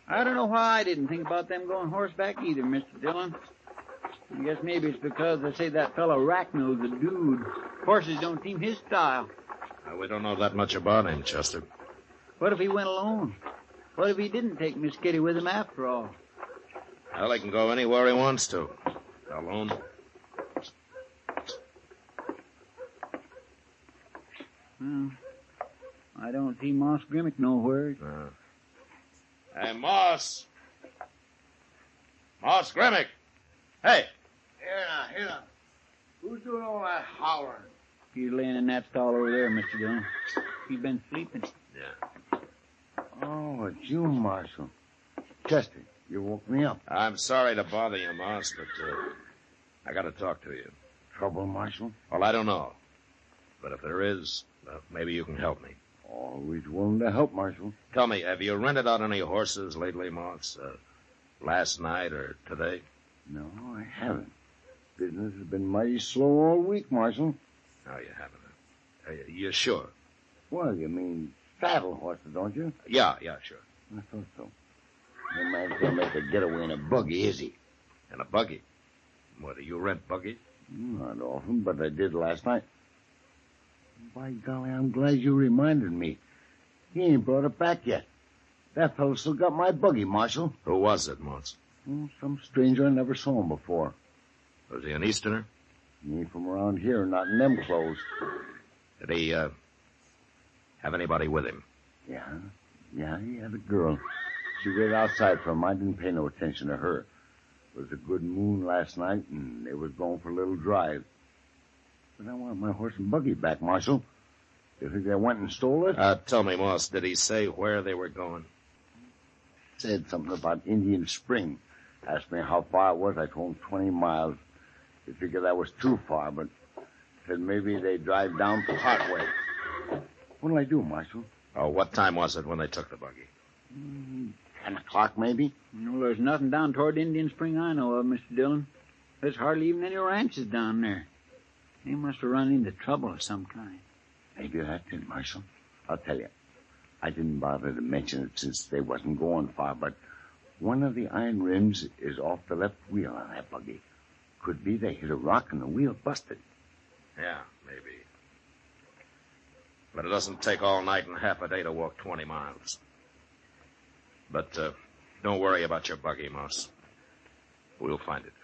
I don't know why I didn't think about them going horseback either, Mr. Dillon. I guess maybe it's because they say that fellow Racknell's a dude. Horses don't seem his style. We don't know that much about him, Chester. What if he went alone? What if he didn't take Miss Kitty with him after all? Well, he can go anywhere he wants to. Alone. I don't see Moss Grimmick nowhere. Hey, Moss. Moss Grimmick. Hey. Here now. Who's doing all that hollering? He's laying in that stall over there, Mr. Dillon. He's been sleeping. Yeah. Oh, it's you, Marshal. Chester, you woke me up. I'm sorry to bother you, Moss, but I got to talk to you. Trouble, Marshal? Well, I don't know. But if there is, maybe you can help me. Always willing to help, Marshal. Tell me, have you rented out any horses lately, Moss? Last night or today? No, I haven't. Business has been mighty slow all week, Marshal. No, you haven't. You sure? Well, you mean saddle horses, don't you? Yeah, sure. I thought so. No man's gonna make a getaway in a buggy, is he? In a buggy? What, do you rent buggies? Not often, but I did last night. By golly, I'm glad you reminded me. He ain't brought it back yet. That fellow still got my buggy, Marshal. Who was it, Moss? Some stranger I never saw him before. Was he an Easterner? He ain't from around here, not in them clothes. Did he, have anybody with him? Yeah, he had a girl. She waited outside for him. I didn't pay no attention to her. It was a good moon last night, and they was going for a little drive. But I want my horse and buggy back, Marshal. You think they went and stole it? Tell me, Moss, did he say where they were going? Said something about Indian Spring. Asked me how far it was. I told him 20 miles. He figured that was too far, but said maybe they'd drive down Parkway. What'll I do, Marshal? Oh, what time was it when they took the buggy? 10 o'clock, maybe? No, there's nothing down toward Indian Spring I know of, Mr. Dillon. There's hardly even any ranches down there. They must have run into trouble of some kind. Maybe that's it, Marshal. I'll tell you. I didn't bother to mention it since they wasn't going far, but one of the iron rims is off the left wheel on that buggy. Could be they hit a rock and the wheel busted. Yeah, maybe. But it doesn't take all night and half a day to walk 20 miles. But don't worry about your buggy, Moss. We'll find it.